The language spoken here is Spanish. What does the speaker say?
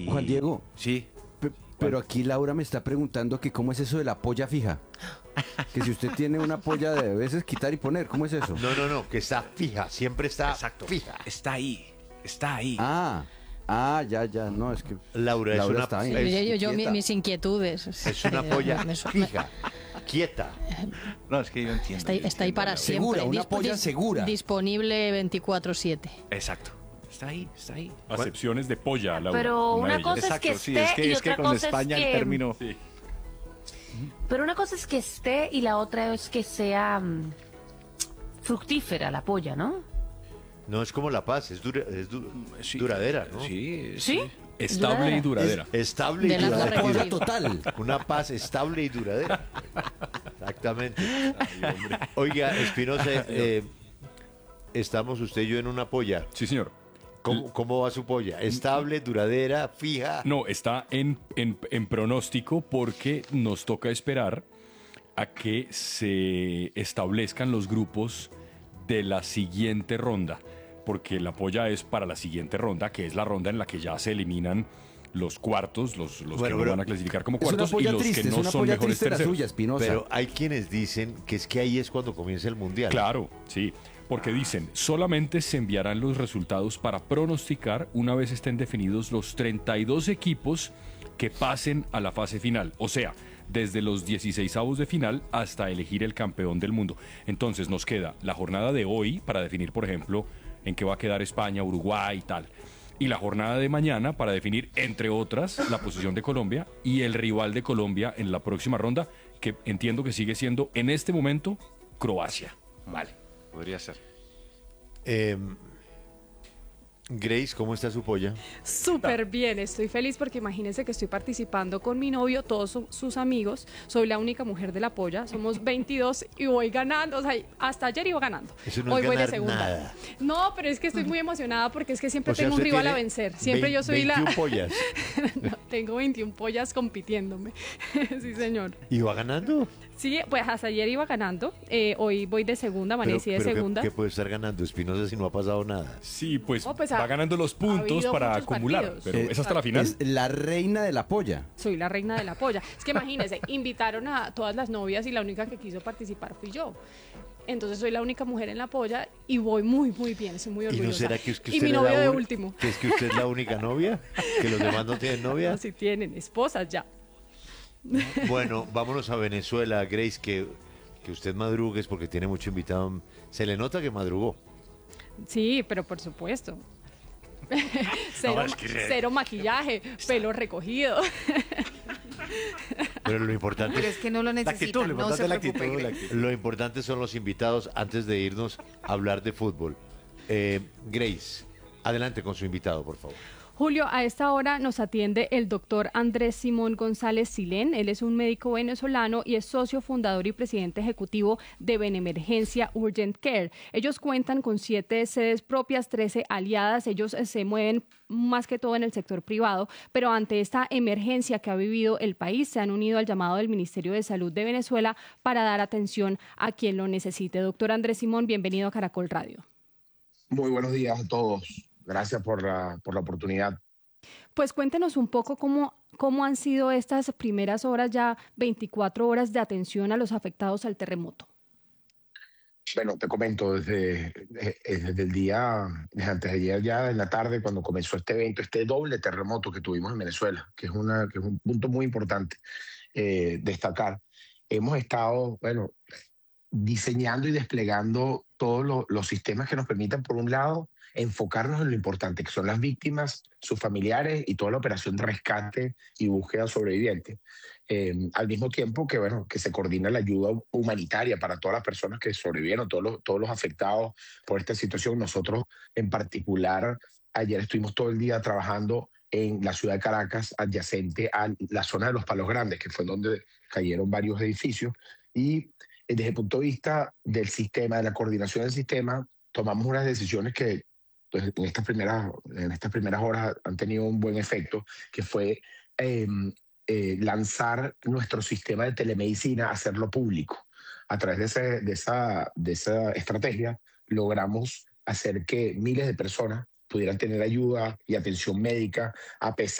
Juan Diego, Sí. pero aquí Laura me está preguntando que cómo es eso de la polla fija. Que si usted tiene una polla de veces quitar y poner, ¿cómo es eso? No, que está fija, siempre está Exacto. fija. Está ahí. Está ahí. Ya, no, es que Laura es una está ahí. quieta. Mis inquietudes. Es una polla fija, quieta. No, es que yo entiendo. Está ahí para siempre. Segura, una polla segura. Disponible 24/7. Exacto. Está ahí, está ahí. Acepciones de polla, Laura. Pero una de ellas. cosa es que Exacto, sí, esté y es que otra con cosa España es el que... término... Sí. Pero una cosa es que esté y la otra es que sea fructífera la polla, ¿no? No es como la paz, es Sí. duradera, ¿no? Sí, ¿Sí? Estable y duradera. Estable y De largo duradera. recorrido. Total. Una paz estable y duradera. Exactamente. Oiga, Espinosa, estamos usted y yo en una polla. Sí, señor. ¿Cómo va su polla? ¿Estable, duradera, fija? No, está en pronóstico porque nos toca esperar a que se establezcan los grupos de la siguiente ronda, porque la polla es para la siguiente ronda, que es la ronda en la que ya se eliminan los cuartos, los Bueno, que no pero van a clasificar como Es una cuartos y polla los triste, que es no una son polla mejores triste la terceros. suya, Espinosa. Pero hay quienes dicen que es que ahí es cuando comienza el mundial. Claro, sí, porque dicen, solamente se enviarán los resultados para pronosticar una vez estén definidos los 32 equipos que pasen a la fase final. O sea, desde los 16avos de final hasta elegir el campeón del mundo. Entonces nos queda la jornada de hoy para definir, por ejemplo, en qué va a quedar España, Uruguay y tal. Y la jornada de mañana para definir, entre otras, la posición de Colombia y el rival de Colombia en la próxima ronda, que entiendo que sigue siendo, en este momento, Croacia. Vale, podría ser. Grace, ¿cómo está su polla? Súper bien, estoy feliz porque imagínense que estoy participando con mi novio, todos sus amigos, soy la única mujer de la polla, somos 22 y voy ganando, o sea, hasta ayer iba ganando, Eso no hoy es voy de ganar segunda. nada. No, pero es que estoy muy emocionada porque es que siempre O sea, tengo un usted rival a tiene vencer, siempre yo soy 21 pollas. No, tengo 21 pollas compitiéndome, sí señor. ¿Y va ganando? Sí, pues hasta ayer iba ganando, hoy voy de segunda, amanecí de pero segunda. ¿qué puede estar ganando Espinosa si no ha pasado nada? Sí, pues, No, pues va ganando los ha puntos habido para muchos acumular, partidos. pero es hasta la final. Es la reina de la polla. Soy la reina de la polla. Es que imagínense, invitaron a todas las novias y la única que quiso participar fui yo. Entonces soy la única mujer en la polla y voy muy, muy bien, soy muy ¿Y orgullosa. no será que, es que Y usted mi es novio la de último. ¿Que es que usted es la única novia? ¿Que los demás no tienen novia? No, si tienen esposas ya. Bueno, vámonos a Venezuela, Grace, que usted madrugue es porque tiene mucho invitado. Se le nota que madrugó. Sí, pero por supuesto. Cero, es que- cero maquillaje, pelo recogido. Pero lo importante, Pero es que no lo La necesitan, actitud, lo no importante se es la preocupe, actitud. Grace. lo importante son los invitados antes de irnos a hablar de fútbol. Grace, adelante con su invitado, por favor. Julio, a esta hora nos atiende el doctor Andrés Simón González Silén. Él es un médico venezolano y es socio fundador y presidente ejecutivo de Benemergencia Urgent Care. Ellos cuentan con 7 sedes propias, 13 aliadas. Ellos se mueven más que todo en el sector privado, pero ante esta emergencia que ha vivido el país, se han unido al llamado del Ministerio de Salud de Venezuela para dar atención a quien lo necesite. Doctor Andrés Simón, bienvenido a Caracol Radio. Muy buenos días a todos. Gracias por la oportunidad. Pues cuéntenos un poco cómo han sido estas primeras horas, ya 24 horas de atención a los afectados al terremoto. Bueno, te comento, desde el día, desde antes de ayer ya en la tarde, cuando comenzó este evento, este doble terremoto que tuvimos en Venezuela, que es un punto muy importante destacar. Hemos estado, bueno, diseñando y desplegando todos los sistemas que nos permitan, por un lado, enfocarnos en lo importante, que son las víctimas, sus familiares y toda la operación de rescate y búsqueda sobreviviente. Al mismo tiempo que, bueno, que se coordina la ayuda humanitaria para todas las personas que sobrevivieron, todos los afectados por esta situación. Nosotros, en particular, ayer estuvimos todo el día trabajando en la ciudad de Caracas, adyacente a la zona de los Palos Grandes, que fue donde cayeron varios edificios. Y desde el punto de vista del sistema, de la coordinación del sistema, tomamos unas decisiones que pues, en estas primeras horas han tenido un buen efecto, que fue lanzar nuestro sistema de telemedicina, hacerlo público. A través de esa estrategia logramos hacer que miles de personas pudieran tener ayuda y atención médica a pesar